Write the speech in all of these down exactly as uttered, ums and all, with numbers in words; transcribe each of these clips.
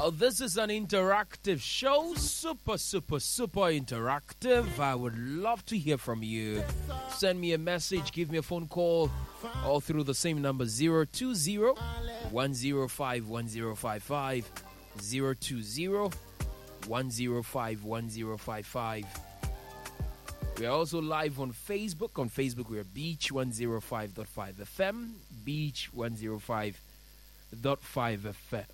Well, this is an interactive show. Super, super, super interactive. I would love to hear from you. Send me a message, give me a phone call, all through the same number zero two zero, one zero five, one zero five five, zero two zero, one zero five, one zero five five. We are also live on Facebook. On Facebook, we are Beach one oh five point five F M. Beach one oh five point five F M.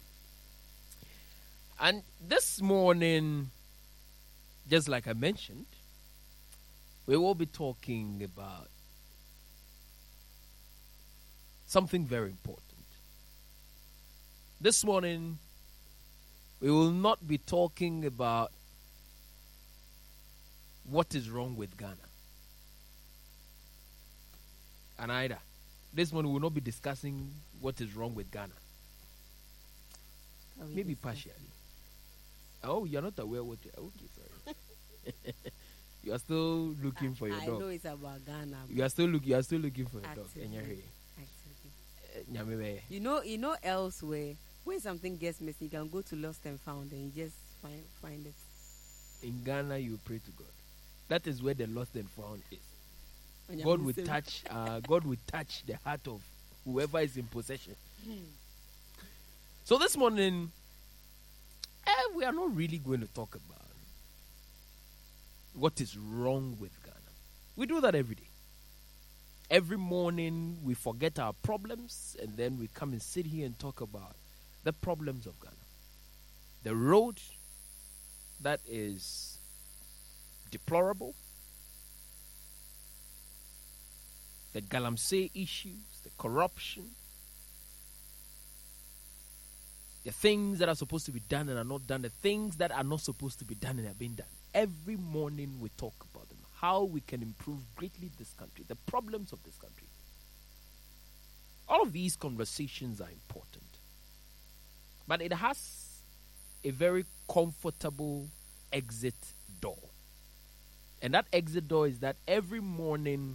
And this morning, just like I mentioned, we will be talking about something very important. This morning, we will not be talking about what is wrong with Ghana. And either. This morning, we will not be discussing what is wrong with Ghana. Maybe partially. Oh, you're not aware what you okay, sorry. You are still looking for your I dog. I know it's about Ghana. You are still look you are still looking for your Actively. dog. And you're here. Actively. You know you know elsewhere when something gets missing, you can go to Lost and Found and you just find find it. In Ghana you pray to God. That is where the lost and found is. God will touch uh, God will touch the heart of whoever is in possession. So this morning eh, we are not really going to talk about what is wrong with Ghana. We do that every day. Every morning we forget our problems and then we come and sit here and talk about the problems of Ghana. The road that is deplorable, the Galamsey issues, the corruption, the things that are supposed to be done and are not done, the things that are not supposed to be done and are being done. Every morning we talk about them, how we can improve greatly this country, the problems of this country. All of these conversations are important. But it has a very comfortable exit door. And that exit door is that every morning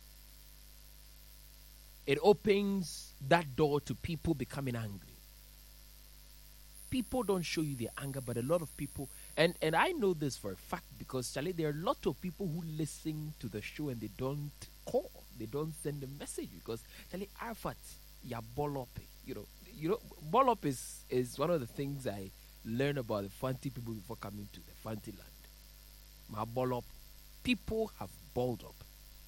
it opens that door to people becoming angry. People don't show you their anger, but a lot of people, and, and I know this for a fact because, Charlie, there are a lot of people who listen to the show and they don't call. They don't send a message because, Charlie, Arafat, ya bolop. You know, you know, bolop is, is one of the things I learned about the Fanti people before coming to the Fanti land. Ma bolop. People have balled up.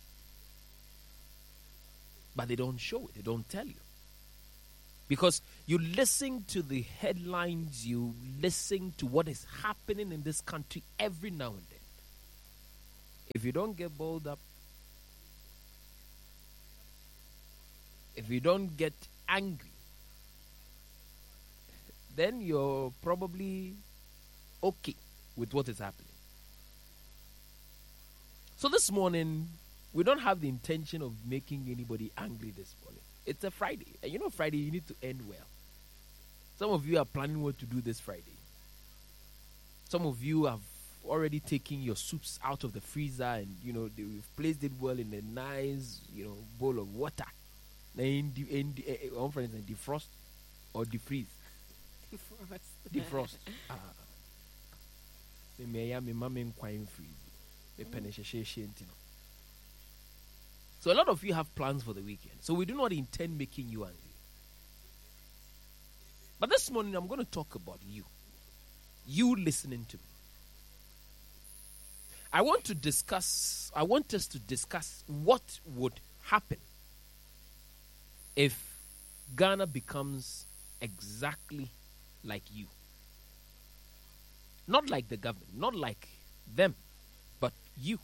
But they don't show it. They don't tell you. Because you listen to the headlines, you listen to what is happening in this country every now and then. If you don't get balled up, if you don't get angry, then you're probably okay with what is happening. So this morning, we don't have the intention of making anybody angry this morning. It's a Friday. And you know Friday, you need to end well. Some of you are planning what to do this Friday. Some of you have already taken your soups out of the freezer and, you know, you've placed it well in a nice, you know, bowl of water. Then, in, in, uh, for instance, defrost or defreeze. Defrost. Defrost. Ah. Me me mama quite freeze. Me So a lot of you have plans for the weekend. So we do not intend making you angry. But this morning I'm going to talk about you. You listening to me. I want to discuss, I want us to discuss what would happen if Ghana becomes exactly like you. Not like the government, not like them, but you.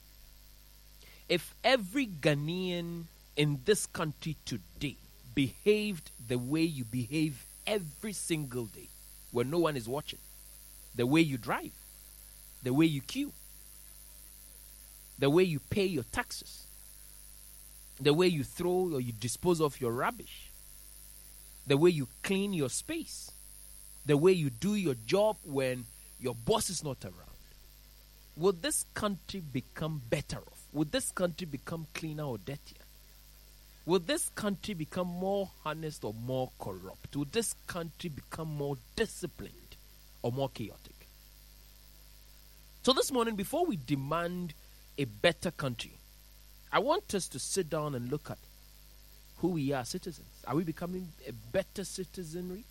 If every Ghanaian in this country today behaved the way you behave every single day, when no one is watching, the way you drive, the way you queue, the way you pay your taxes, the way you throw or you dispose of your rubbish, the way you clean your space, the way you do your job when your boss is not around, would this country become better off? Would this country become cleaner or dirtier? Would this country become more honest or more corrupt? Would this country become more disciplined? or more chaotic. So this morning, before we demand a better country, I want us to sit down and look at who we are, citizens. Are we becoming a better citizenry?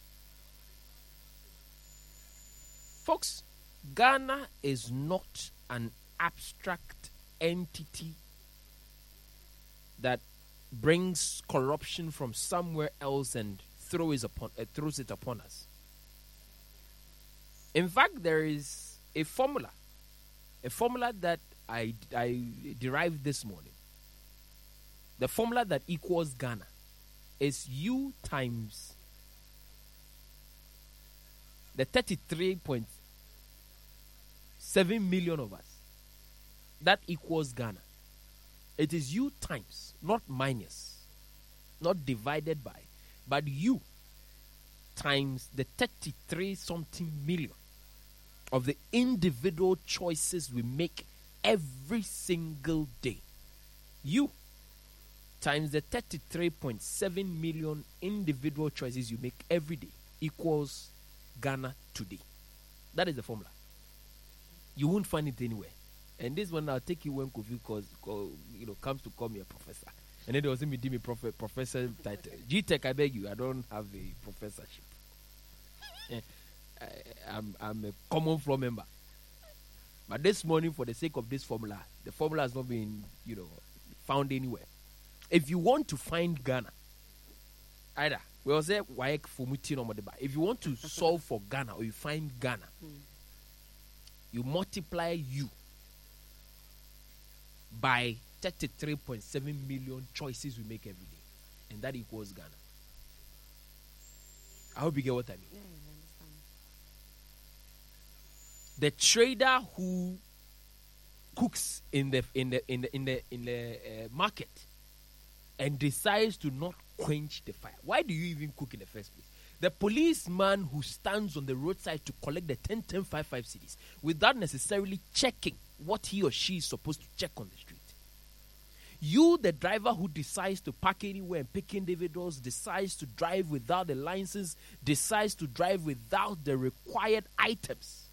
Folks, Ghana is not an abstract entity that brings corruption from somewhere else and throws, upon, uh, throws it upon us. In fact, there is a formula, a formula that I, I derived this morning. The formula that equals Ghana is you times the thirty-three point seven million of us. That equals Ghana. It is you times, not minus, not divided by, but you times the thirty-three something million of the individual choices we make every single day. You times the thirty-three point seven million individual choices you make every day equals Ghana today. That is the formula. You won't find it anywhere. And this one I'll take you when Kofi calls, call, you know, comes to call me a professor. And then they will say me, give me prof- professor title. G-Tech, I beg you, I don't have a professorship. I, I'm, I'm a common floor member. But this morning, for the sake of this formula, the formula has not been, you know, found anywhere. If you want to find Ghana, either we will say why Fumuti no Modeba. If you want to solve for Ghana or you find Ghana, mm. you multiply you by thirty-three point seven million choices we make every day, and that equals Ghana. I hope you get what I mean. Yeah, I understand. The trader who cooks in the in the in the in the in the uh, market and decides to not quench the fire. Why do you even cook in the first place? The policeman who stands on the roadside to collect the ten, ten, five, five cities without necessarily checking what he or she is supposed to check on the street. You, the driver who decides to park anywhere and pick individuals, decides to drive without a license, decides to drive without the required items.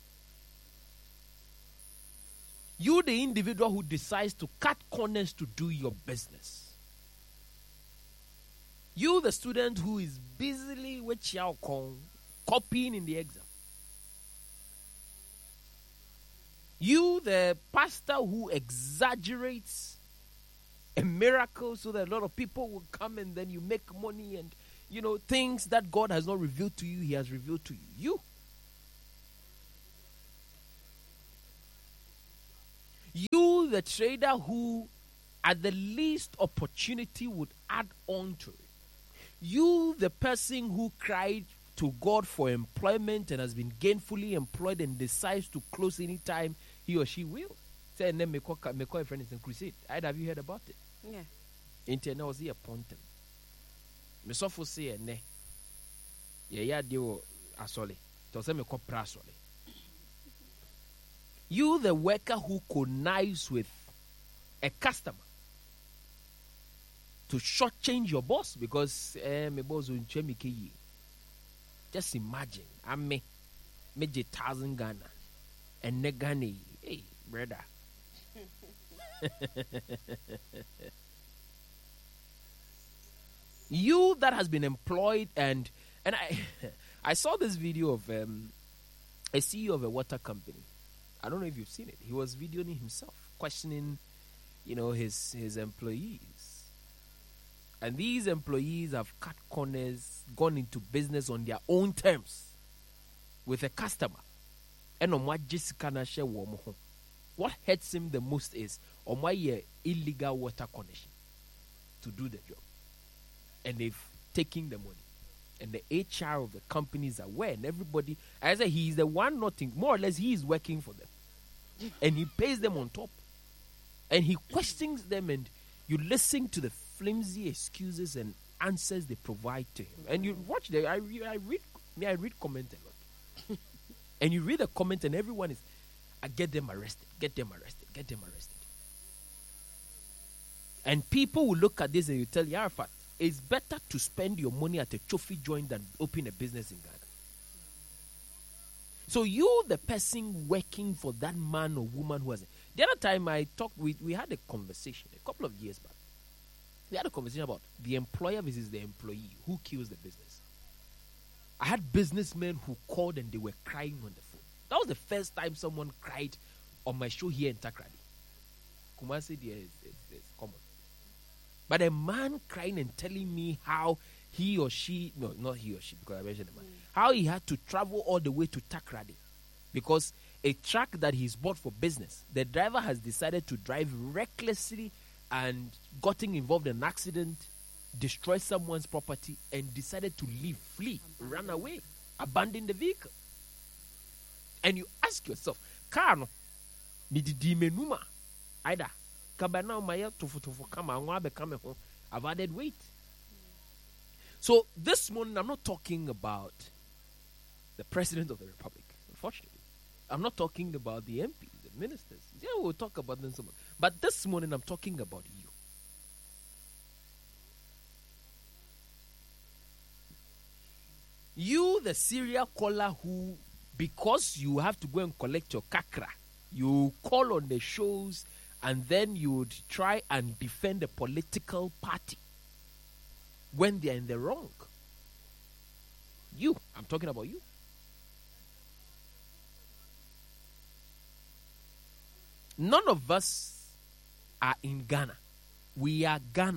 You, the individual who decides to cut corners to do your business. You, the student who is busily with Xiao Kong, copying in the exam. You, the pastor who exaggerates a miracle so that a lot of people will come and then you make money and, you know, things that God has not revealed to you, he has revealed to you. You. You, the trader who at the least opportunity would add on to it. You, the person who cried to God for employment and has been gainfully employed and decides to close anytime he or she will. Say, and then me call a friend in crusade. Have you heard about it? Yeah. Internet was here pontem. Me so for say ne. Yeah, yeah, deal asole. To say me call prasole. You, the worker who connives with a customer to shortchange your boss because eh, my boss will change me key. Just imagine, I'm me, me je thousand Ghana, and ne Ghana, hey brother. You that has been employed and and I I saw this video of um, a C E O of a water company. I don't know if you've seen it. He was videoing himself, questioning, you know, his his employees. And these employees have cut corners, gone into business on their own terms with a customer. And on what Jessica na share what hurts him the most is on my illegal water connection to do the job. And they've taken the money. And the H R of the company is aware, and everybody, I say he is the one nothing, more or less he is working for them. And he pays them on top. And he questions them, and you listen to the flimsy excuses and answers they provide to him. And you watch the, I, I read, me I read comment a lot. And you read the comment and everyone is, I get them arrested, get them arrested, get them arrested. And people will look at this and you tell Yarafat, it's better to spend your money at a trophy joint than open a business in Ghana. So you, the person working for that man or woman who has it. The other time I talked, we, we had a conversation a couple of years back. We had a conversation about the employer versus the employee. Who kills the business? I had businessmen who called and they were crying on the phone. That was the first time someone cried on my show here in Takrady. Kumasi there is, is, is common. But a man crying and telling me how he or she, no, not he or she, because I mentioned the man, mm. how he had to travel all the way to Takrady because a truck that he's bought for business, the driver has decided to drive recklessly and gotten involved in an accident, destroy someone's property, and decided to leave, flee, run away, abandon the vehicle. And you ask yourself, car no, mididi menuma, either kabana maya tofu tofu kama ngwa be kame ho, I've added weight. So this morning, I'm not talking about the President of the Republic, unfortunately. I'm not talking about the M Ps, the ministers. Yeah, we'll talk about them so much. But this morning, I'm talking about you. You, the serial caller who, because you have to go and collect your kakra, you call on the shows and then you would try and defend a political party when they're in the wrong. You, I'm talking about you. None of us are in Ghana. We are Ghana.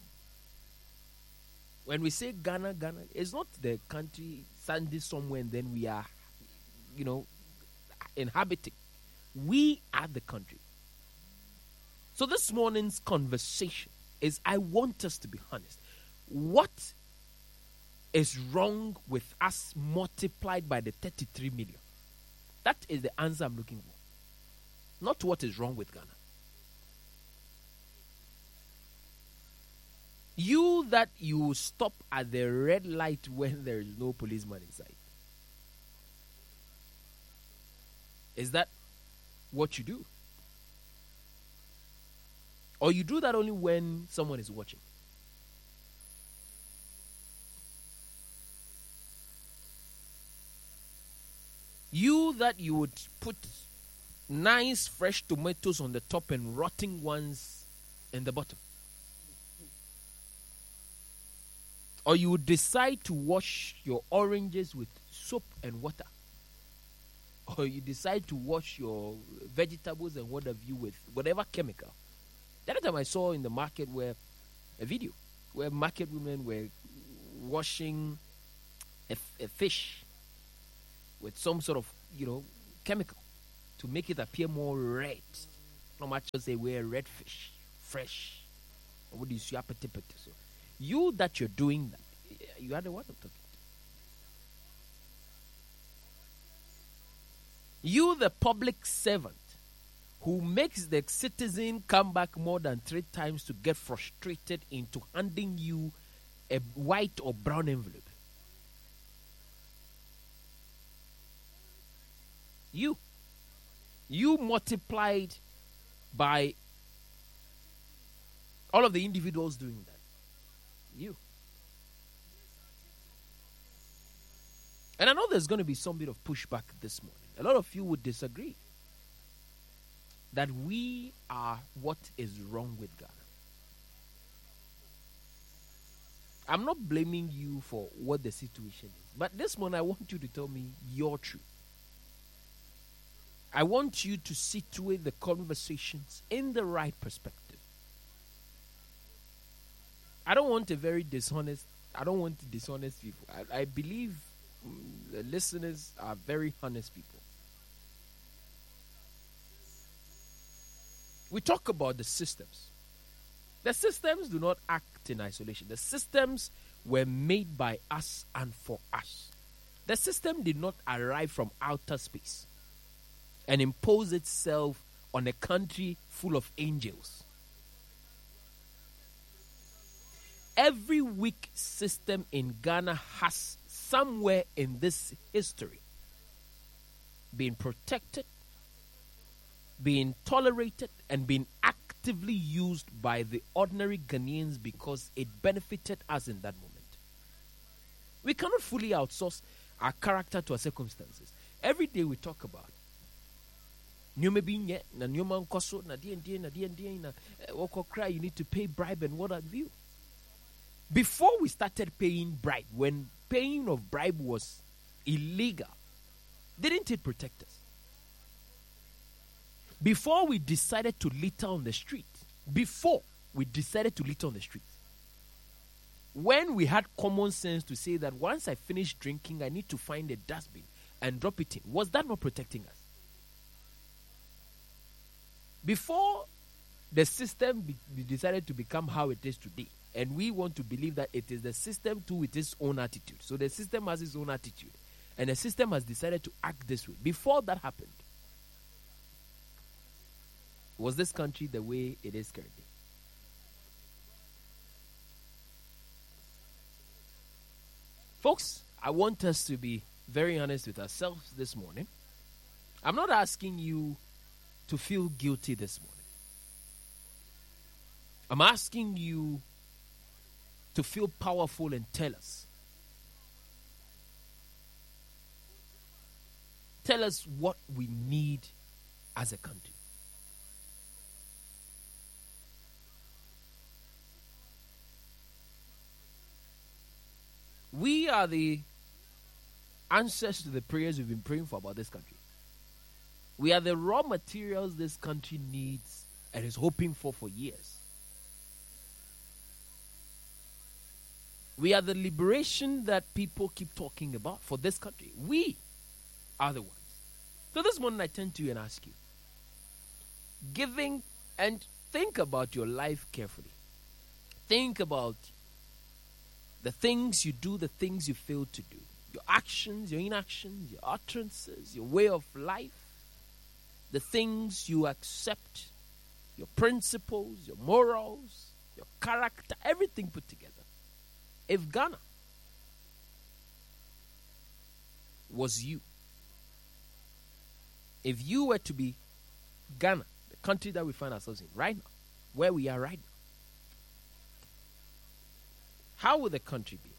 When we say Ghana, Ghana, it's not the country standing somewhere and then we are, you know, inhabiting. We are the country. So this morning's conversation is, I want us to be honest. What is wrong with us multiplied by the thirty-three million? That is the answer I'm looking for. Not what is wrong with Ghana. You that you stop at the red light when there is no policeman inside. Is that what you do? Or you do that only when someone is watching? You that you would put nice fresh tomatoes on the top and rotting ones in the bottom. Or you would decide to wash your oranges with soap and water. Or you decide to wash your vegetables and what have you with whatever chemical. The other time I saw in the market where a video where market women were washing a, a fish with some sort of, you know, chemical to make it appear more red. Not much as they wear red fish, fresh. Or what do you see? So you that you're doing that, you are the one I'm talking to. You, the public servant, who makes the citizen come back more than three times to get frustrated into handing you a white or brown envelope. You. You multiplied by all of the individuals doing that. You. And I know there's going to be some bit of pushback this morning. A lot of you would disagree that we are what is wrong with Ghana. I'm not blaming you for what the situation is. But this morning I want you to tell me your truth. I want you to situate the conversations in the right perspective. I don't want a very dishonest, I don't want dishonest people. I, I believe mm, the listeners are very honest people. We talk about the systems. The systems do not act in isolation. The systems were made by us and for us. The system did not arrive from outer space and impose itself on a country full of angels. Every weak system in Ghana has somewhere in this history been protected, being tolerated, and being actively used by the ordinary Ghanaians because it benefited us in that moment. We cannot fully outsource our character to our circumstances. Every day we talk about Nyoma binye na nyoma nkoso na die die na die die na woko cry you need to pay bribe and what have you. Before we started paying bribe, when paying of bribe was illegal, didn't it protect us? Before we decided to litter on the street, before we decided to litter on the street, when we had common sense to say that once I finish drinking, I need to find a dustbin and drop it in, was that not protecting us? Before the system be, be decided to become how it is today, and we want to believe that it is the system too with its own attitude. So the system has its own attitude, and the system has decided to act this way. Before that happened, was this country the way it is currently? Folks, I want us to be very honest with ourselves this morning. I'm not asking you to feel guilty this morning. I'm asking you to feel powerful and tell us. Tell us what we need as a country. We are the answers to the prayers we've been praying for about this country. We are the raw materials this country needs and is hoping for for years. We are the liberation that people keep talking about for this country. We are the ones. So this morning I turn to you and ask you, giving, and think about your life carefully. Think about the things you do, the things you fail to do. Your actions, your inactions, your utterances, your way of life. The things you accept, your principles, your morals, your character, everything put together. If Ghana was you, if you were to be Ghana, the country that we find ourselves in right now, where we are right now, how would the country be?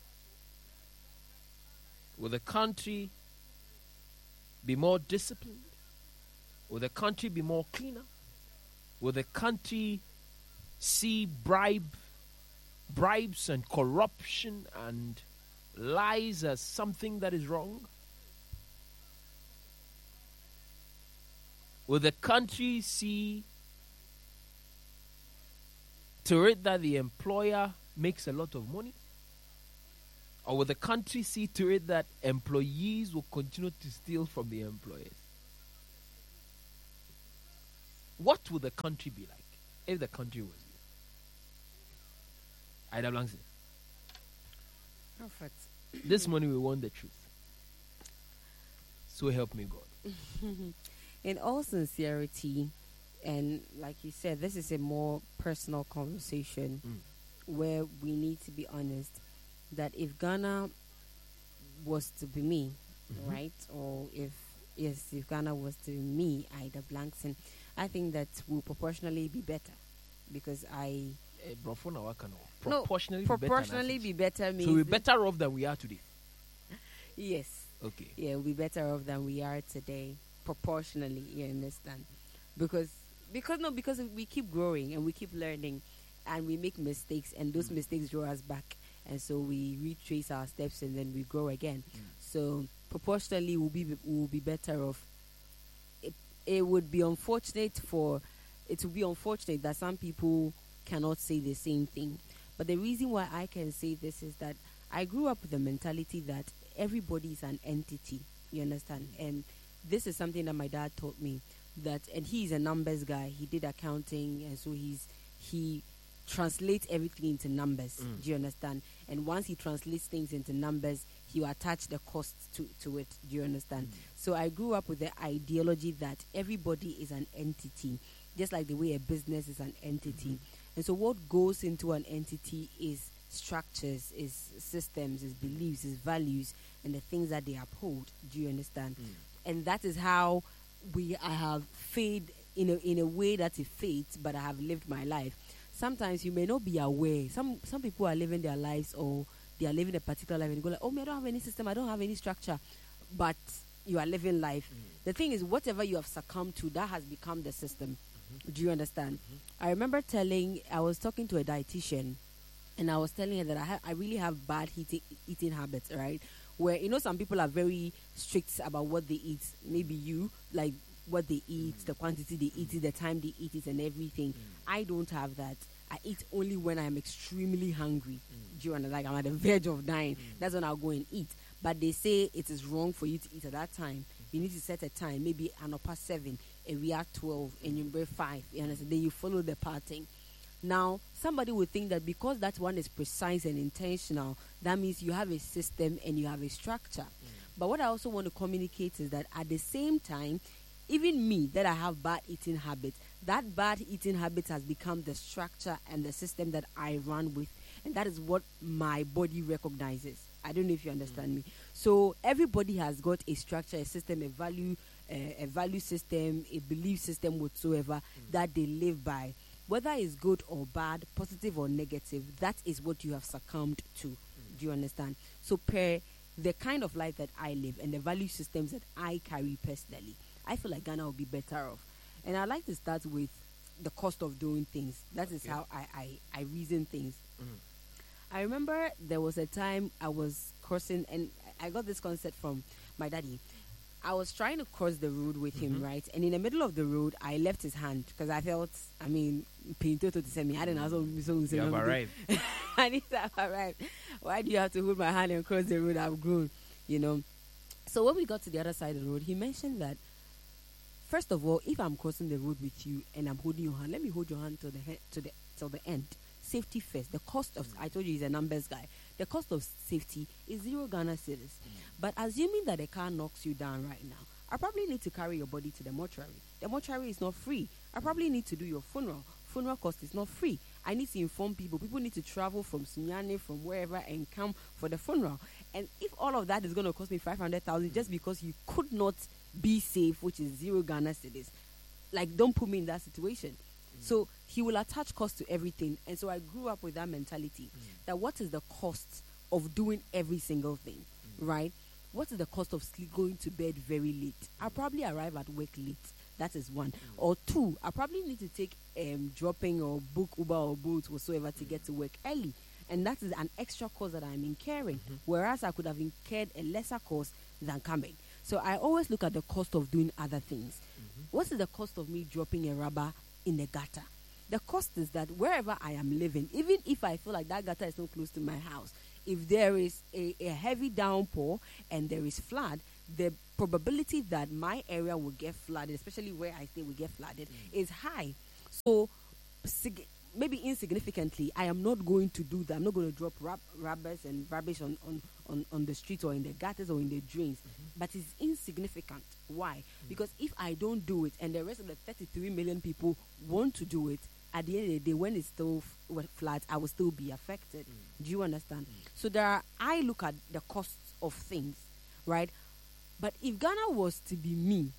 Will the country be more disciplined? Will the country be more cleaner? Will the country see bribe, bribes and corruption and lies as something that is wrong? Will the country see to it that the employer makes a lot of money? Or will the country see to it that employees will continue to steal from the employers? What would the country be like if the country was you? Ida Blankson. Perfect. This morning we want the truth. So help me God. In all sincerity, and like you said, this is a more personal conversation mm. where we need to be honest that if Ghana was to be me, mm-hmm. right, or if yes, if Ghana was to be me, Ida Blankson, I think that will proportionally be better because I eh, proportionally, no, be proportionally be better. Means so we're better off than we are today. Yes. Okay. Yeah, we'll be better off than we are today. Proportionally, you understand? Because because no, because we keep growing and we keep learning, and we make mistakes, and those mm. mistakes draw us back, and so we retrace our steps, and then we grow again. Mm. So proportionally, we'll be we'll be better off. It, it would be unfortunate for it would be unfortunate that some people cannot say the same thing. But the reason why I can say this is that I grew up with the mentality that everybody is an entity. You understand? And this is something that my dad taught me. That and he's a numbers guy. He did accounting, and so he's he translates everything into numbers. Mm. Do you understand? And once he translates things into numbers, he will attach the costs to, to it. Do you understand? Mm. So I grew up with the ideology that everybody is an entity, just like the way a business is an entity. Mm-hmm. And so what goes into an entity is structures, is systems, is beliefs, is values, and the things that they uphold. Do you understand? Mm. And that is how we I have fade in a in a way that it fades, but I have lived my life. Sometimes you may not be aware. Some some people are living their lives, or they are living a particular life, and you go like, oh, me, I don't have any system, I don't have any structure. But you are living life. The thing is, whatever you have succumbed to, that has become the system. Do you understand? I remember telling, I was talking to a dietitian, and I was telling her that I, ha- I really have bad eating, eating habits, right? Where, you know, some people are very strict about what they eat. Maybe you, like what they eat, the quantity they eat it, the time they eat it, and everything. I don't have that. I eat only when I'm extremely hungry. Do you understand? Like I'm at the verge of dying. That's when I'll go and eat. But they say it is wrong for you to eat at that time. You need to set a time, maybe an upper seven, and we are twelve, and you break five. You understand? Then you follow the pattern. Now, somebody would think that because that one is precise and intentional, that means you have a system and you have a structure. Mm. But what I also want to communicate is that at the same time, even me, that I have bad eating habits, that bad eating habit has become the structure and the system that I run with, and that is what my body recognizes. I don't know if you understand mm. me. So everybody has got a structure, a system, a value, uh, a value system, a belief system whatsoever mm. that they live by. Whether it's good or bad, positive or negative, that is what you have succumbed to. Mm. Do you understand? So per the kind of life that I live and the value systems that I carry personally, I feel like Ghana will be better off. And I'd like to start with the cost of doing things. That is okay. how I, I, I reason things. Mm. I remember there was a time I was crossing, and I got this concept from my daddy. I was trying to cross the road with mm-hmm. him, right? And in the middle of the road, I left his hand because I felt, I mean, Pinto to send me. I didn't know. You have arrived. I need to have arrived. Why do you have to hold my hand and cross the road? I've grown, you know. So when we got to the other side of the road, he mentioned that, first of all, if I'm crossing the road with you and I'm holding your hand, let me hold your hand to the he- to the till the end. Safety first. The cost of, mm. I told you he's a numbers guy. The cost of safety is zero Ghana cedis. Mm. But assuming that a car knocks you down right now, I probably need to carry your body to the mortuary. The mortuary is not free. I probably need to do your funeral. Funeral cost is not free. I need to inform people. People need to travel from Sunyani, from wherever, and come for the funeral. And if all of that is going to cost me five hundred thousand just because you could not be safe, which is zero Ghana cedis, like, don't put me in that situation. So he will attach cost to everything. And so I grew up with that mentality mm. that what is the cost of doing every single thing, mm. right? What is the cost of sleep, going to bed very late? I'll probably arrive at work late. That is one. Mm. Or two, I probably need to take um, dropping or book Uber or Bolt whatsoever to get to work early. And that is an extra cost that I'm incurring, mm-hmm. whereas I could have incurred a lesser cost than coming. So I always look at the cost of doing other things. Mm-hmm. What is the cost of me dropping a rubber in the gutter? The cost is that wherever I am living, even if I feel like that gutter is not close to my house, if there is a, a heavy downpour and there is flood, the probability that my area will get flooded, especially where I stay will get flooded, mm. is high. So sig- maybe insignificantly, I am not going to do that. I'm not going to drop rub- rubbers and rubbish on, on, on, on the streets or in the gutters or in the drains. Mm-hmm. But it's insignificant. Why? Mm. Because if I don't do it and the rest of the thirty-three million people want to do it, at the end of the day, when it's still f- flat, I will still be affected. Mm. Do you understand? Mm. So there are, I look at the costs of things, right? But if Ghana was to be me,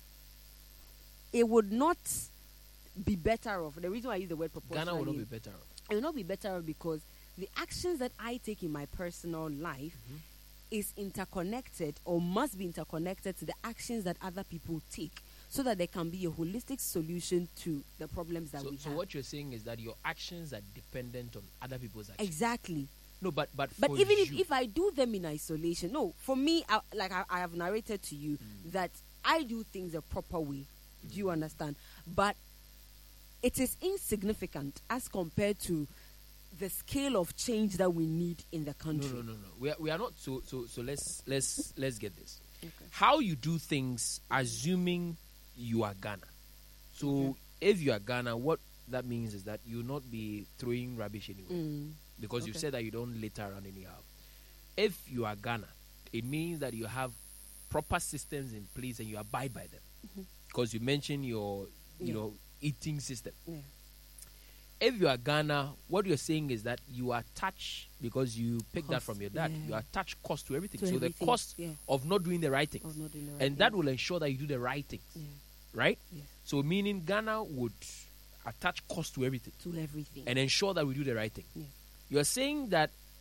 it would not be better off. The reason why I use the word proportionally, Ghana will not be better off. It will not be better off because the actions that I take in my personal life mm-hmm. is interconnected or must be interconnected to the actions that other people take, so that there can be a holistic solution to the problems that so, we so have. So what you're saying is that your actions are dependent on other people's actions. Exactly. No, but but but for even you, if, if I do them in isolation, no, for me, I, like I, I have narrated to you mm. that I do things a proper way. Mm. Do you understand? But it is insignificant as compared to the scale of change that we need in the country. No, no, no, no. We are, we are not. So so so let's let's let's get this. Okay. How you do things, assuming you are Ghana. So okay. if you are Ghana, what that means is that you will not be throwing rubbish anywhere. Mm. Because okay. you said that you don't litter around anyhow. If you are Ghana, it means that you have proper systems in place and you abide by them. Mm-hmm. Because you mentioned your, you yeah. know, eating system. Yeah. If you are Ghana, what you're saying is that you attach, because you picked cost, that from your dad, yeah. you attach cost to everything. To so everything. the cost yeah. of not doing the right things. Of not doing the right and things. that will ensure that you do the right things. Yeah. Right? Yes. So meaning Ghana would attach cost to everything. To everything. And ensure that we do the right thing. Yeah. You're saying that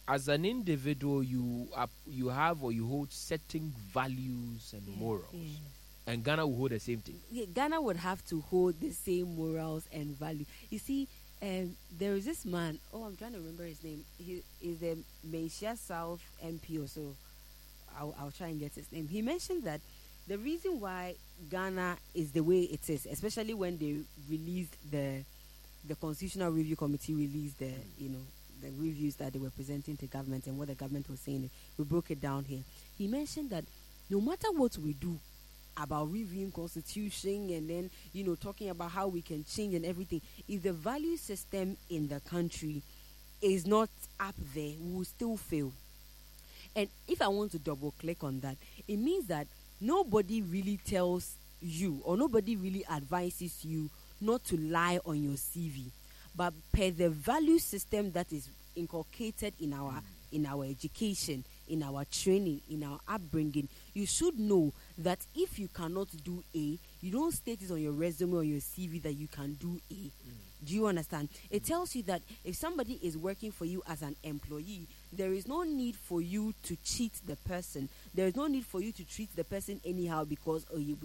as an individual, you are, you have or you hold certain values and morals, Yeah. and Ghana will hold the same thing. Yeah, Ghana would have to hold the same morals and value. You see, um, there is this man. Oh, I'm trying to remember his name. He is the Malaysia South M P or so. I'll, I'll try and get his name. He mentioned that the reason why Ghana is the way it is, especially when they released the the Constitutional Review Committee released the you know the reviews that they were presenting to government and what the government was saying. We broke it down here. He mentioned that no matter what we do about reviewing constitution and then you know talking about how we can change and everything, if the value system in the country is not up there, we will still fail. And if I want to double click on that, it means that nobody really tells you or nobody really advises you not to lie on your C V, but per the value system that is inculcated in our mm. in our education, in our training, in our upbringing, you should know that if you cannot do A, you don't state it on your resume or your C V that you can do A. Mm. Do you understand? It tells you that if somebody is working for you as an employee, there is no need for you to cheat the person. There is no need for you to treat the person anyhow because oh, you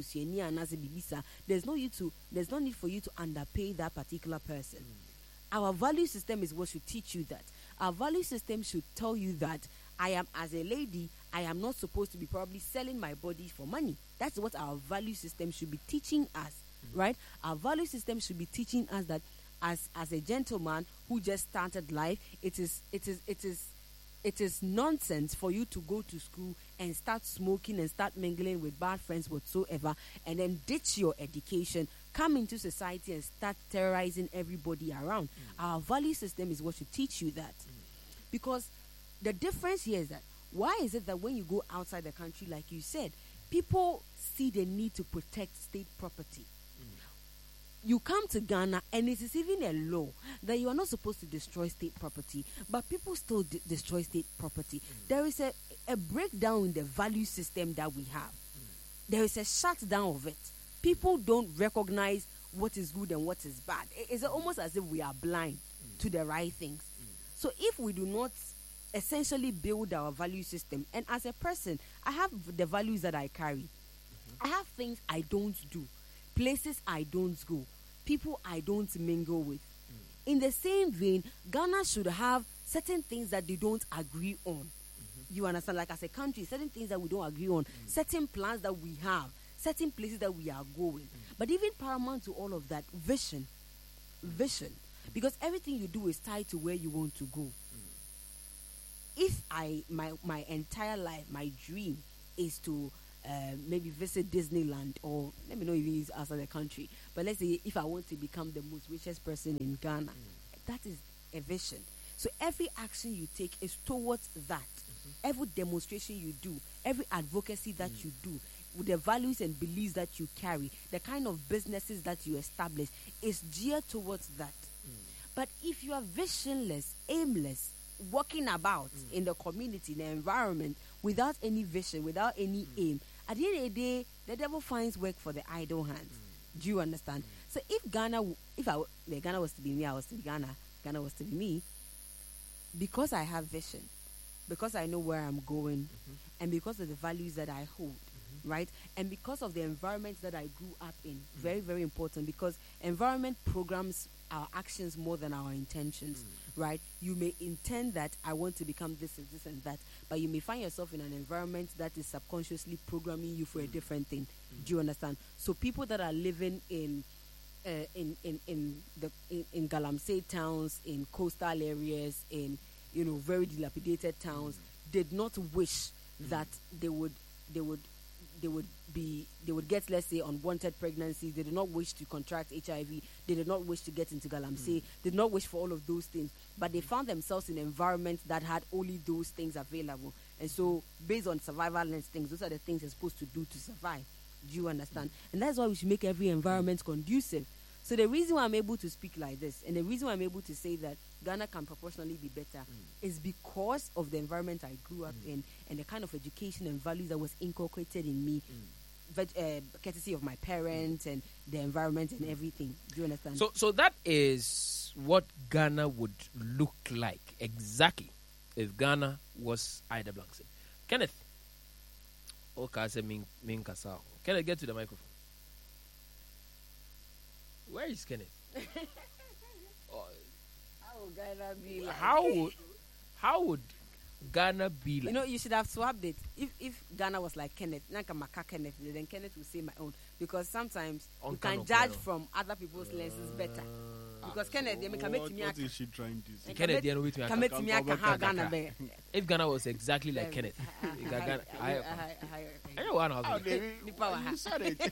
there's no you to there's no need for you to underpay that particular person. Mm. Our value system is what should teach you that. Our value system should tell you that I am, as a lady, I am not supposed to be probably selling my body for money. That's what our value system should be teaching us, mm. right? Our value system should be teaching us that as as a gentleman who just started life, it is it is it is it is nonsense for you to go to school and start smoking and start mingling with bad friends whatsoever and then ditch your education, come into society and start terrorizing everybody around. Mm. Our value system is what should teach you that. Mm. Because the difference here is that why is it that when you go outside the country, like you said, people see the need to protect state property? You come to Ghana and it is even a law that you are not supposed to destroy state property, but people still de- destroy state property. Mm. There is a, a breakdown in the value system that we have. Mm. There is a shutdown of it. People don't recognize what is good and what is bad. It's almost as if we are blind mm. to the right things. Mm. So if we do not essentially build our value system, and as a person, I have the values that I carry. Mm-hmm. I have things I don't do, places I don't go, people I don't mingle with. Mm. In the same vein, Ghana should have certain things that they don't agree on. Mm-hmm. You understand? Like as a country, certain things that we don't agree on, mm. certain plans that we have, certain places that we are going. Mm. But even paramount to all of that, vision. Vision. Because everything you do is tied to where you want to go. Mm. If I, my, my entire life, my dream is to Uh, maybe visit Disneyland, or let me know if it's outside the country, but let's say if I want to become the most richest person in Ghana, mm. that is a vision. So every action you take is towards that. Mm-hmm. Every demonstration you do, every advocacy that mm. you do, with the values and beliefs that you carry, the kind of businesses that you establish is geared towards that. Mm. But if you are visionless, aimless, walking about mm. in the community, in the environment, without any vision, without any mm. aim, at the end of the day, the devil finds work for the idle hands. Mm. Do you understand? Mm. So if Ghana, if I, the Ghana was to be me, I was to be Ghana, Ghana was to be me, because I have vision, because I know where I'm going, mm-hmm. and because of the values that I hold, mm-hmm. right? And because of the environment that I grew up in, mm. very, very important, because environment programs our actions more than our intentions, mm. right? You may intend that I want to become this and this and that, but you may find yourself in an environment that is subconsciously programming you for mm. a different thing. Mm. Do you understand? So people that are living in uh, in, in, in the in, in Galamsey towns, in coastal areas, in you know very dilapidated towns, mm. did not wish mm. that they would they would they would be they would get, let's say, unwanted pregnancies. They did not wish to contract H I V. They did not wish to get into Galamsey. Mm. They did not wish for all of those things. But they found themselves in environments that had only those things available. And so, based on survival instincts, those are the things you're supposed to do to survive. Do you understand? Mm. And that's why we should make every environment conducive. So the reason why I'm able to speak like this, and the reason why I'm able to say that Ghana can proportionally be better, mm. is because of the environment I grew up mm. in and the kind of education and values that was inculcated in me, mm. but, uh, courtesy of my parents mm. and the environment and everything. Do you understand? So, so that is what Ghana would look like exactly if Ghana was Ida Blankson. Kenneth. Okay, say Min Min Kasao. Kenneth, get to the microphone. Where is Kenneth? Oh, How would Ghana be like? how would how would Ghana be like? You know, you should have swapped it. If if Ghana was like Kenneth, Nanka Maka Kenneth, then Kenneth will say my own. Because sometimes On you kind can of judge level. from other people's lenses better. Uh, Because Kenneth, they can what, make me what is she trying to say? Kenneth, they know with me. can make me Come, come, how come, Ghana come. be. If Ghana was exactly like Kenneth, if Ghana- I- I know one How house. they- Nipa wa ha. you said it.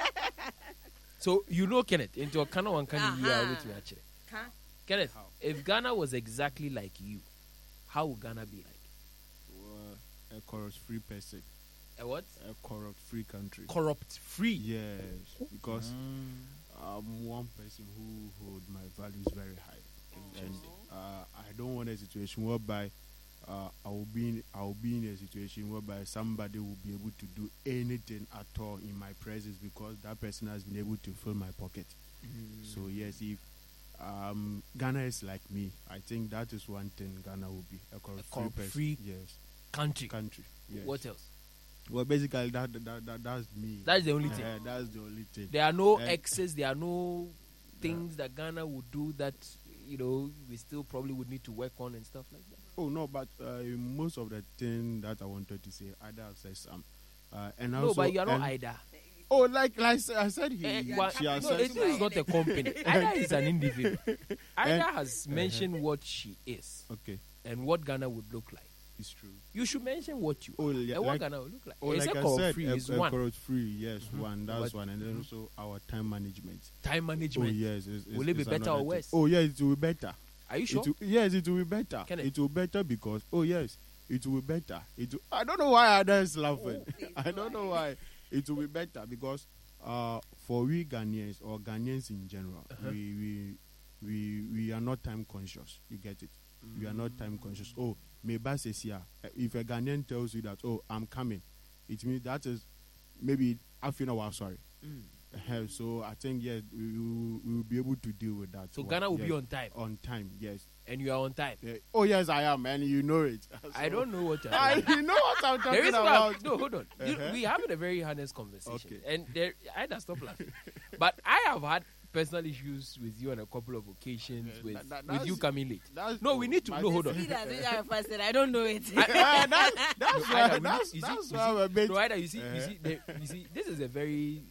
So you know Kenneth into a Ghana one can you Uh-huh. with me actually. Huh? Kenneth, How? if Ghana was exactly like you, how would Ghana be like? Uh, a corrupt-free person, A what? a corrupt-free country. Corrupt-free. Yes, because I'm one person who hold my values very high, and uh, I don't want a situation whereby uh, I will be in, I will be in a situation whereby somebody will be able to do anything at all in my presence because that person has been able to fill my pocket. So yes, if um, Ghana is like me, I think that is one thing Ghana will be a corrupt-free corrupt-free person. Yes, country. country. Yes. What else? Well, basically that, that, that that's me. That's the only thing. Uh, that's the only thing. There are no Uh, excess. There are no things that Ghana would do that you know we still probably would need to work on and stuff like that. Oh no, but uh, most of the thing that I wanted to say, Ida have said some. Uh, and No, also, but you are not and- Ida. Oh, like like I said, he, Eh, he- one- she has no, said it is not a company. Ida is an individual. Ida And- has mentioned what she is okay, and what Ghana would look like. it's true. You should mention what you Oh, are yeah, and what like- Ghana would look like. Oh, It's like a I corrupt said, free a, is a one. corrupt free, yes, Mhm. one. That's But- one, and then also our time management. Time Oh management. yes, it's, it's, Will it be it's better another or thing. worse? Oh yes, it will be better. Are you sure? It will, yes, it will be better. Kenneth? It will be better because oh yes, it will be better. It will, I don't know why Ada is laughing. Oh, I don't know why. It will be better because uh, for we Ghanaians or Ghanaians in general, Uh-huh. we, we we we are not time conscious. You get it? We are not time conscious. Oh, maybe says here. If a Ghanaian tells you that oh I'm coming, it means that is maybe half an hour. Sorry. Mm. Uh, so I think yes, we will, we will be able to deal with that. So one. Ghana will be Yes. on time, on time. Yes. and you are on time. Yeah. Oh yes, I am, and you know it. I don't know what you're I saying. you know what I'm The talking reason why about. I'm- no, hold on. You- Uh-huh. we having a very honest conversation, Okay. and there, I had to stop laughing. But I have had personal issues with you on a couple of occasions Yeah, with that- that- with you that's- coming late. That's, No, we need to. my- No, hold on. See that which I first said, I don't know it. Yeah, that's that's No, why Ida, we that's, need- you see- that's you why see- I'm a bit. No, either you see, you Uh-huh. see, the, you see, this is a very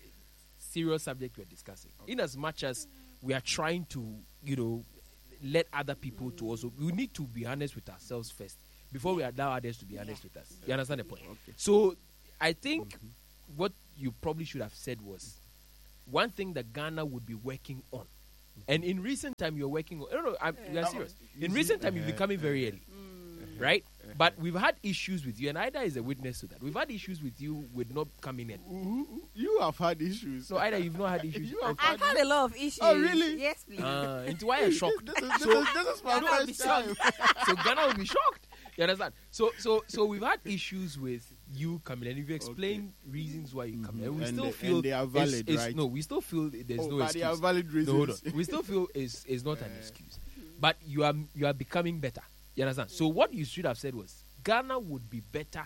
serious subject we're discussing. In as much as we are trying to, you know, let other people to also, we need to be honest with ourselves first before we allow others to be honest with us. You understand the point? Okay. So, I think what you probably should have said was one thing that Ghana would be working on, and in recent time you're working on. No, no, I'm, we are serious. You In see- recent time you've uh-huh, been coming very early, right? But we've had issues with you, and Ida is a witness to that. We've had issues with you with not coming in. Who- who- You have had issues. So Ida, you've not had issues. You have I've had a lot of issues. Oh, really? Yes, please. Uh, into why a shock. This is, this, So- is, this is my Ghana will be first time. So Ghana will be shocked. You understand? So so so we've had issues with you coming, and you've explained reasons why you come, and we And still they- feel and they are it's- valid, it's- right? No, we still feel there's Oh, no but they are excuse. valid No, hold reasons. on. We still feel is is not an Uh, excuse, but you are you are becoming better. You understand? So what you should have said was Ghana would be better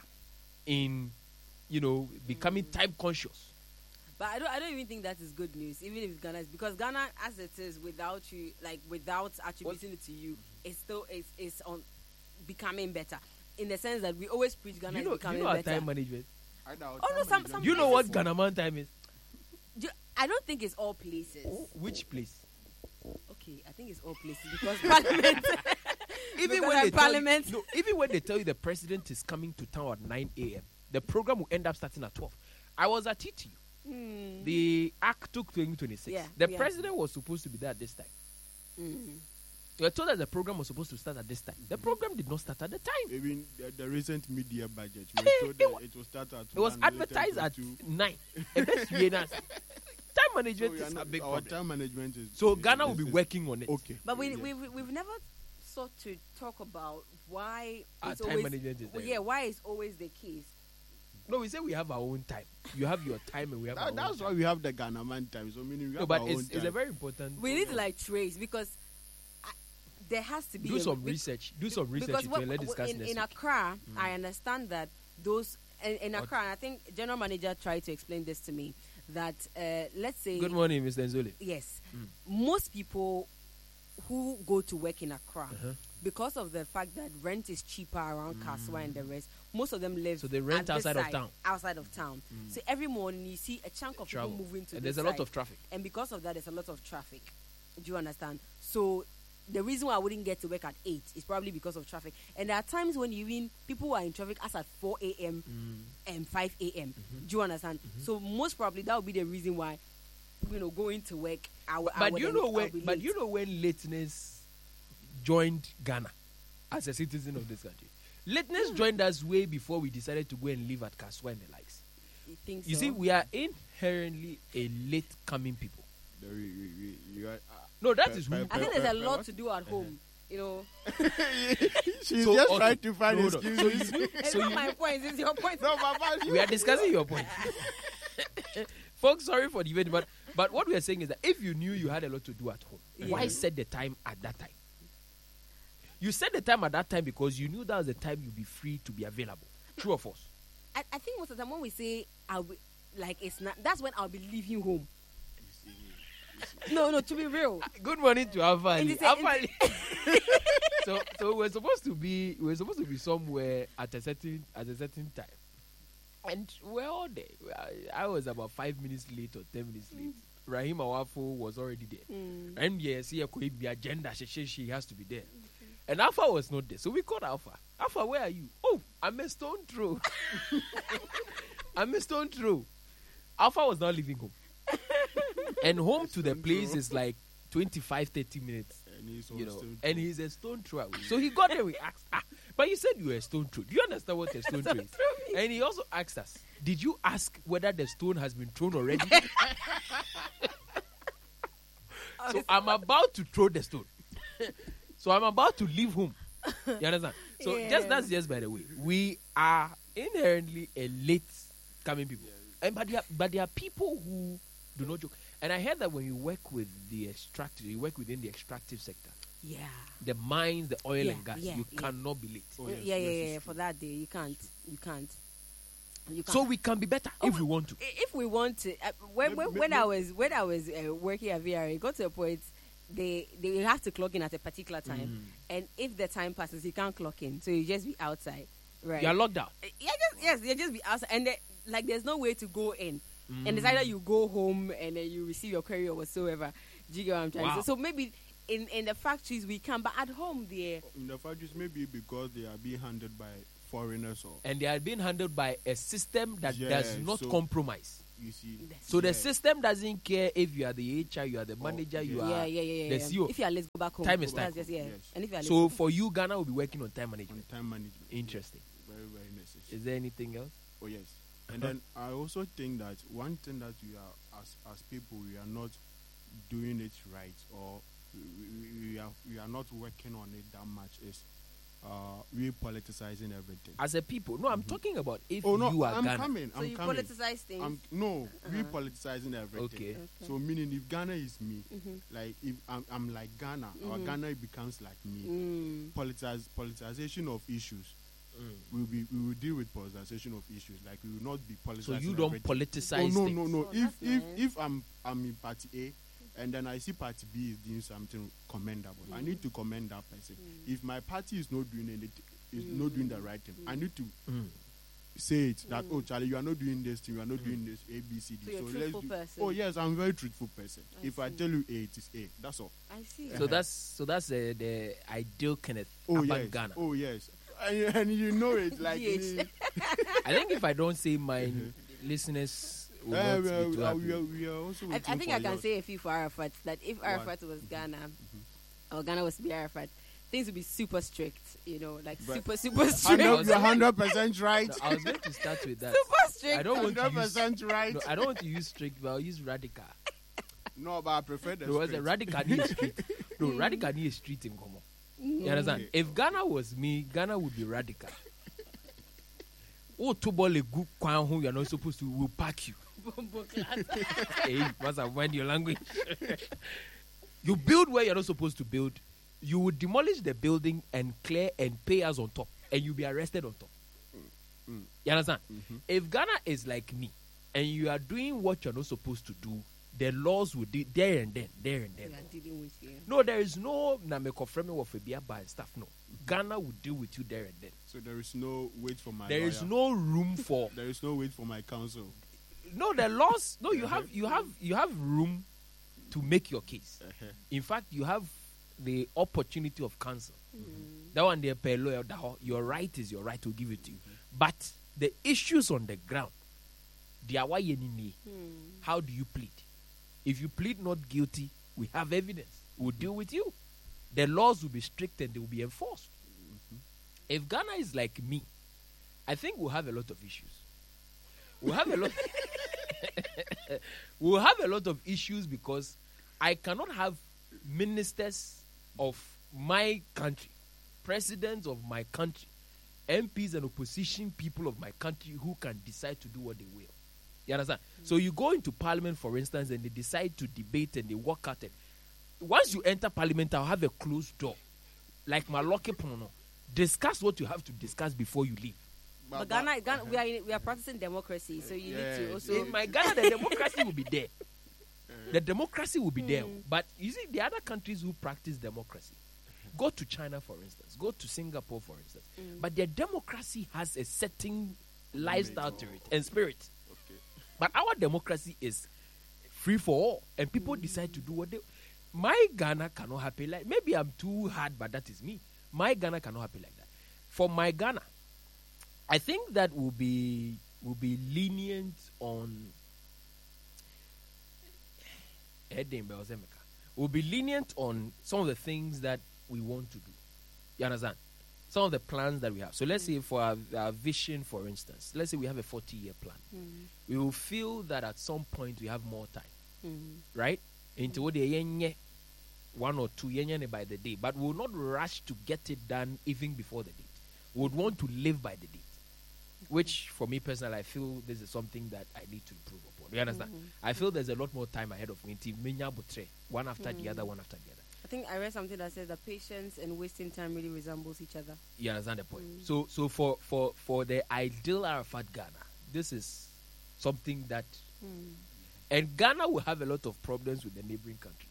in, you know, becoming time conscious. But I don't. I don't even think that is good news, even if it's Ghana, is because Ghana, as it is, without you, like without attributing it to you, it's still it's, it's on becoming better. In the sense that we always preach Ghana You is know, becoming you know our better. time management. I know, Oh, no, time some- management. some- You know what places- Ghana man time is? Do- I don't think it's all places. Which place? Okay, I think it's all places because Parliament. Even Because when at they Parliament- tell you, no, even when they tell you the president is coming to town at nine a.m., the program will end up starting at twelve. I was at T T U. Hmm. The Act took twenty twenty-six. Yeah, the yeah. president was supposed to be there at this time. Mhm. We were told that the program was supposed to start at this time. The program did not start at the time. Even the, the recent media budget, we were told that it will start at It was one, later advertised to at two. nine. A best way now. Time So management we are is a not- big our problem. time management is. So is- Ghana will is- be is- working on it. Okay. But we Yes. we've, we've never sought to talk about why Our it's time always management is well, there. yeah why it's always the case. No, we say we have our own time. You have your time and we have our That, own that's time. why we have the Ghana man time. So meaning we No, have but our it's, own it's a time. very important. We need to like trace because I, there has to be Do a, some be- research. Do some research. because It what, will let discuss in, next in week. Accra, I understand that those in, in What? Accra, and I think general manager tried to explain this to me that uh, let's say Good morning, Mister Nzoli. yes, Mm. most people who go to work in Accra, Uh-huh. because of the fact that rent is cheaper around Kaswa and the rest, most of them live So they rent at this outside of side, town. Outside of town. So every morning you see a chunk of Travel. people moving to And this there's a lot side. of traffic. And because of that, there's a lot of traffic. Do you understand? So the reason why I wouldn't get to work at eight is probably because of traffic. And there are times when you even people are in traffic as at four a.m. and five a.m. Do you understand? So most probably that would be the reason why, you know, going to work. I, w- I But would you end- know I'll when? be But late. you know when lateness joined Ghana as a citizen of this country. Lateness joined us way before we decided to go and live at Kaswa and the likes. You think You so? see, we are inherently a late coming people. The- we- we- we- you are- uh, No, that pe- is pe- who. I think there's a pe- lot what? to do at home. You know, She's So, just okay. trying to find No, no. excuses. So you- it's So not you- my point. It's your point. No, Mama, you- We are discussing your point. Folks, sorry for the event, but but what we are saying is that if you knew you had a lot to do at home, why Yeah. set the time at that time? You set the time at that time because you knew that was the time you'd be free to be available. True or false? I, I think most of the time when we say I'll be like it's not, that's when I'll be leaving home. No, no, to be real. Good morning to Alpha Ali. It is a- Alpha Ali. so so we're supposed to be we're supposed to be somewhere at a certain at a certain time, and we're all there. I, I was about five minutes late or ten minutes late. Rahim Awafo was already there. Mm. And yes, here could be agenda. She, she, she has to be there. And Alpha was not there. So we called Alpha. Alpha, where are you? Oh, I'm a stone throw. I'm a stone throw. Alpha was not leaving home. And home to the Stone place throw. is like twenty-five, thirty minutes. And he's You know, also- and he's a stone throw away. So he got there. We asked, ah, but you said you were a stone throw. Do you understand what a stone throw is? And he also asked us, did you ask whether the stone has been thrown already? So I'm about to throw the stone. So I'm about to leave home. You understand? So Yeah. just that's just by the way. We are inherently a late coming people. And but there, are, but there are people who do not joke. And I heard that when you work with the extractive, you work within the extractive sector, Yeah. the mines, the oil Yeah, and gas, yeah, you yeah. cannot be late. Oh, yeah, yes, yeah, yes, yeah, it's yeah. true. For that day, you can't. You can't. You can't. So we can be better Oh, if we want to. I- if we want to, uh, when, Maybe- when, when maybe- I was when I was uh, working at V R A, it got to a point they they have to clock in at a particular time, Mm. and if the time passes, you can't clock in, so you just be outside, right? You are locked out. Uh, yeah, just, yes, you just be outside, and the, like there's no way to go in, and it's Mm. either you go home and then you receive your query or whatsoever. Do you get what I'm trying to Wow. say? So maybe in in the factories we can, but at home there, In the factories, maybe because they are being handled by foreigners or And they are being handled by a system that Yeah, does not so- compromise. you see. So the yeah. system doesn't care if you are the H R, you are the manager, you yeah. are. yeah, yeah, yeah, yeah. the yeah. C E O. If you are, let's go back home. Time is That's time. just, yeah. Yes. And if you are, So for you, Ghana will be working on time on management. time management. Interesting. Very, very necessary. Is there anything else? Oh yes. And Uh-huh. then I also think that one thing that we are as as people we are not doing it right, or we, we, we are we are not working on it that much is uh we politicizing everything. As a people, no, I'm talking about if Oh no, you are I'm Ghana. coming. so I'm you coming. politicize things. I'm, no, we Uh-huh. politicizing everything. Okay. So meaning if Ghana is me, Mhm. like if I'm, I'm like Ghana, or Mhm. Ghana becomes like me. Mm. Politize, politicization of issues. We will be we will deal with politicization of issues. Like we will not be politicizing. So you don't everything. politicize Oh, no, things. no, no. Oh, if that's if nice. if I'm I'm in party A, and then I see party B is doing something commendable, I need to commend that person. If my party is not doing anything, is not doing the right thing, I need to Mm. say it that oh Charlie, you are not doing this thing, you are not doing this A B C D. So you're a let's truthful do. person. Oh yes, I'm a very truthful person. I if I see. tell you A, it is A. That's all. I see. So that's so that's uh, the ideal Kenneth Oh about yes. Ghana. Oh yes. And, and you know it like. G H. me- I think if I don't say mine, listeners will Eh, not we, are, be too we, are, happy. we, are, we are also I, waiting I think for I can yours. say a few for Arafat that if What? Arafat was Ghana, or Ghana was to be Arafat, things would be super strict. You know, like But- super super strict. Hundred- You're hundred percent right. No, I was going to start with that. super strict. I don't want to Hundred use. percent right. No, I don't want to use strict, but I'll use radical. No, but I prefer the. There was a straight. radical near street. No, radical near street in Como. You understand? Okay. If Ghana was me, Ghana would be radical. Oh, to ball a good kwan who you're not supposed to will pack you. Hey, must have mind your language. You build where you're not supposed to build. You would demolish the building and clear and pay us on top, and you'll be arrested on top. Mm. You understand? Mhm. If Ghana is like me, and you are doing what you're not supposed to do, the laws will do there and then, there and then. We are dealing with you. No, there is no namekofreme of Ebiaba and stuff. No, Ghana will deal with you there and then. So there is no wait for my There is lawyer. no room for There is no wait for my counsel. no the laws. No, you have you have you have room to make your case. Uh-huh. In fact, you have the opportunity of counsel. Mm. That one, the per lawyer, that ho- your right is your right to give it to you. But the issues on the ground, they are why you need me. Mm. How do you plead? If you plead not guilty, we have evidence. We'll deal with you. The laws will be strict and they will be enforced. If Ghana is like me, I think we'll have a lot of issues. We'll have a lot. we'll have a lot of issues because I cannot have ministers of my country, presidents of my country, M Ps and opposition people of my country who can decide to do what they will. You understand? Mm. So you go into parliament, for instance, and they decide to debate and they walk out. And once you enter parliament, I'll have a closed door, like my lucky pono. Discuss what you have to discuss before you leave. But Ghana, Ghana we are in, we are practicing democracy, so you Yeah, need to also. In my Ghana, the democracy will be there. The democracy will be there. But you see, the other countries who practice democracy, go to China, for instance, go to Singapore, for instance. Mm. But their democracy has a certain lifestyle to it and spirit. Okay. But our democracy is free for all, and people decide to do what they. My Ghana cannot happen like. Maybe I'm too hard, but that is me. My Ghana cannot happen like that. For my Ghana, I think that will be will be lenient on. Will be lenient on some of the things that we want to do. You understand? Some of the plans that we have. So let's say for our, our vision, for instance, let's say we have a forty-year plan. Mm. We will feel that at some point we have more time, Mm. right? Into what the one or two yenye by the day, but we will not rush to get it done even before the date. We would want to live by the date, which for me personally, I feel this is something that I need to improve upon. You understand? Mhm. I feel there's a lot more time ahead of me. One after the other, one after the other. I think I read something that says that patience and wasting time really resembles each other. You understand the point? Mm. So, so for, for, for the ideal Arafat Ghana, this is something that, Mm. and Ghana will have a lot of problems with the neighboring countries.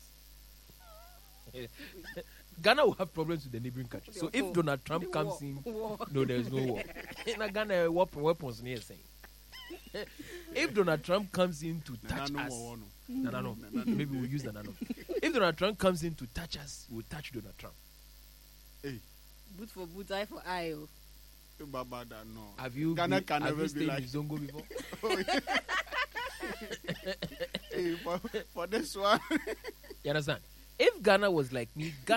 Ghana will have problems with the neighboring countries. So if Donald Trump comes in, War. no, there is no war. In Ghana, weapon, weapons near saying. If Donald Trump comes in to touch Nana no us, more, no. no, no, no. Nana no Maybe we'll use Nana no. If Donald Trump comes in to touch us, we'll touch Donald Trump. Hey, Boot for boot, eye for eye. oh. Baba, that no. Have you, Ghana been, can have never you be stayed like. in Zongo before? Hey, for, for this one. You understand? If Ghana was like me,